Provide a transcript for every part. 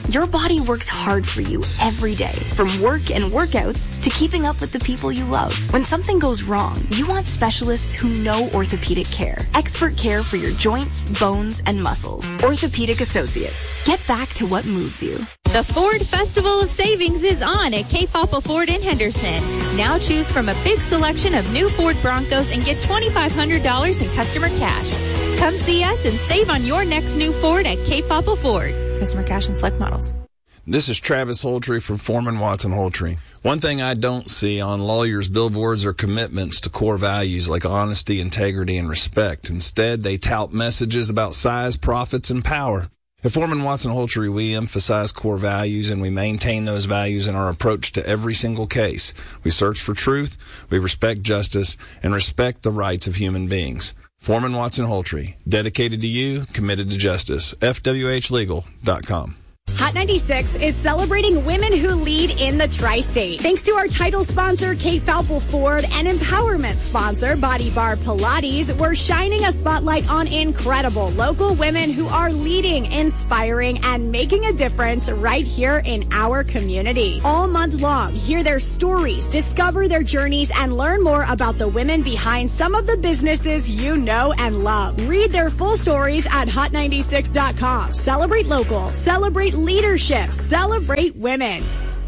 Your body works hard for you every day, from work and workouts to keeping up with the people you love. When something goes wrong, you want specialists who know orthopedic care. Expert care for your joints, bones, and muscles. Orthopedic Associates. Get back to what moves you. The Ford Festival of Savings is on at Cape Popple Ford in Henderson. Now choose from a big selection of new Ford Broncos and get $2,500 in customer cash. Come see us and save on your next new Ford at Cape Popple Ford. Customer cash and select models. This is Travis Holtree from Foreman Watson Holtree. One thing I don't see on lawyers' billboards are commitments to core values like honesty, integrity, and respect. Instead, they tout messages about size, profits, and power. At Foreman Watson Holtree, we emphasize core values, and we maintain those values in our approach to every single case. We search for truth, we respect justice, and respect the rights of human beings. Foreman Watson Holtree, dedicated to you, committed to justice. FWHlegal.com. Hot 96 is celebrating women who lead in the tri-state. Thanks to our title sponsor, Cape Popple Ford, and empowerment sponsor, Body Bar Pilates, we're shining a spotlight on incredible local women who are leading, inspiring, and making a difference right here in our community. All month long, hear their stories, discover their journeys, and learn more about the women behind some of the businesses you know and love. Read their full stories at hot96.com. Celebrate local. Celebrate leadership. Celebrate women.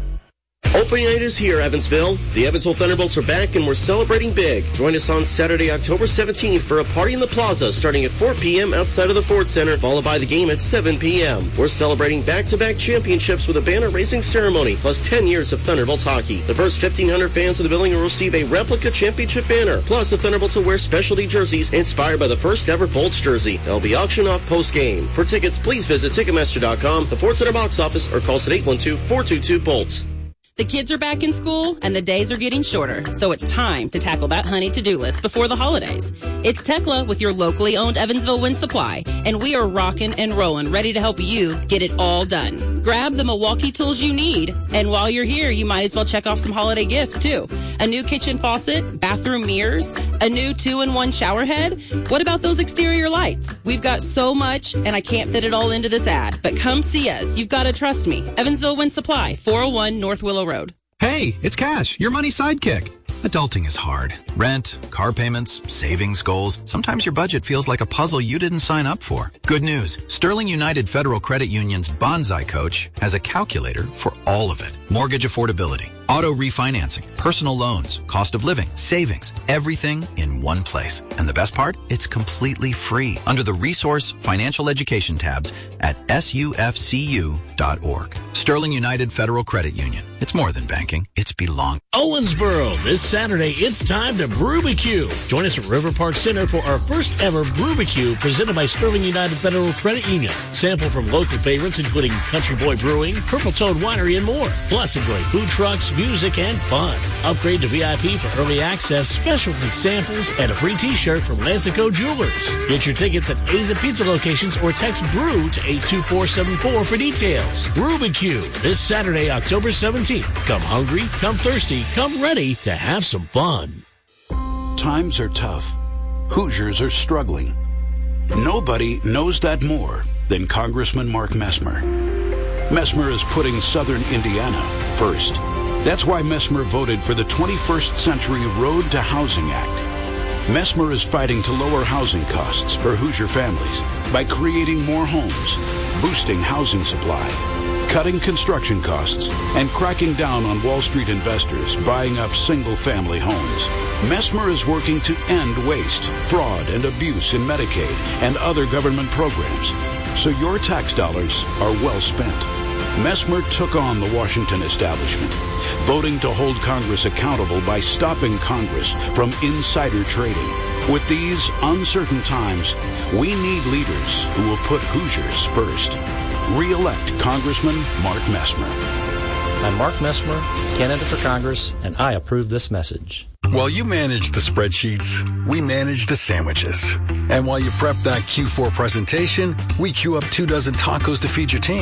Opening night is here, Evansville. The Evansville Thunderbolts are back, and we're celebrating big. Join us on Saturday, October 17th for a party in the plaza starting at 4 p.m. outside of the Ford Center, followed by the game at 7 p.m. We're celebrating back-to-back championships with a banner-raising ceremony, plus 10 years of Thunderbolts hockey. The first 1,500 fans of the building will receive a replica championship banner. Plus, the Thunderbolts will wear specialty jerseys inspired by the first-ever Bolts jersey. They'll be auctioned off post-game. For tickets, please visit Ticketmaster.com, the Ford Center box office, or call us at 812-422-BOLTS. The kids are back in school, and the days are getting shorter, so it's time to tackle that honey to-do list before the holidays. It's Tekla with your locally owned Evansville Wind Supply, and we are rocking and rolling, ready to help you get it all done. Grab the Milwaukee tools you need, and while you're here, you might as well check off some holiday gifts, too. A new kitchen faucet, bathroom mirrors, a new 2-in-1 shower head. What about those exterior lights? We've got so much, and I can't fit it all into this ad, but come see us. You've got to trust me. Evansville Wind Supply, 401 North Willow Road. Hey, it's Cash, your money sidekick. Adulting is hard. Rent, car payments, savings goals. Sometimes your budget feels like a puzzle you didn't sign up for. Good news. Sterling United Federal Credit Union's Bonsai Coach has a calculator for all of it. Mortgage affordability, auto refinancing, personal loans, cost of living, savings, everything in one place. And the best part? It's completely free under the Resource Financial Education tabs at sufcu.org. Sterling United Federal Credit Union. It's more than banking. It's belong. Owensboro, this Saturday, it's time to Brewbecue. Join us at River Park Center for our first ever Brewbecue presented by Sterling United Federal Credit Union. Sample from local favorites including Country Boy Brewing, Purple Toad Winery, and more. Plus, enjoy food trucks, music, and fun. Upgrade to VIP for early access, specialty samples, and a free t-shirt from Lansico Jewelers. Get your tickets at A's and Pizza locations or text BREW to 82474 for details. Brewbecue, this Saturday, October 17th. Come hungry, come thirsty, come ready to have some fun. Times are tough. Hoosiers are struggling. Nobody knows that more than Congressman Mark Messmer. Messmer is putting Southern Indiana first. That's why Messmer voted for the 21st Century Road to Housing Act. Messmer is fighting to lower housing costs for Hoosier families by creating more homes, boosting housing supply, cutting construction costs, and cracking down on Wall Street investors buying up single-family homes. Messmer is working to end waste, fraud, and abuse in Medicaid and other government programs, so your tax dollars are well spent. Messmer took on the Washington establishment, voting to hold Congress accountable by stopping Congress from insider trading. With these uncertain times, we need leaders who will put Hoosiers first. Re-elect Congressman Mark Messmer. I'm Mark Messmer, candidate for Congress, and I approve this message. While you manage the spreadsheets, we manage the sandwiches. And while you prep that Q4 presentation, we queue up 2 dozen tacos to feed your team.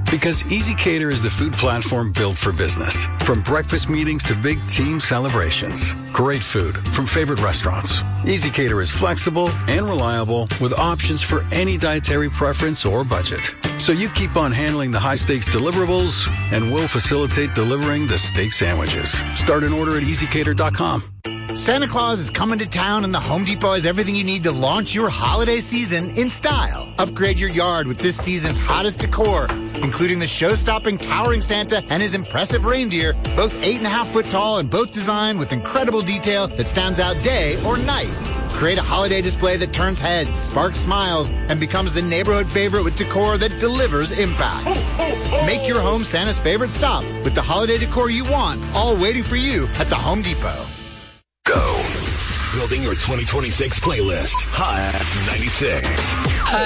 Because EasyCater is the food platform built for business. From breakfast meetings to big team celebrations. Great food from favorite restaurants. EasyCater is flexible and reliable with options for any dietary preference or budget. So you keep on handling the high-stakes deliverables, and we'll facilitate delivering the steak sandwiches. Start an order at EasyCater.com. Santa Claus is coming to town, and the Home Depot has everything you need to launch your holiday season in style. Upgrade your yard with this season's hottest decor, including the show-stopping towering Santa and his impressive reindeer, both 8.5-foot tall and both designed with incredible detail that stands out day or night. Create a holiday display that turns heads, sparks smiles, and becomes the neighborhood favorite with decor that delivers impact. Make your home Santa's favorite stop with the holiday decor you want, all waiting for you at the Home Depot. Go. Building your 2026 playlist. Hot 96.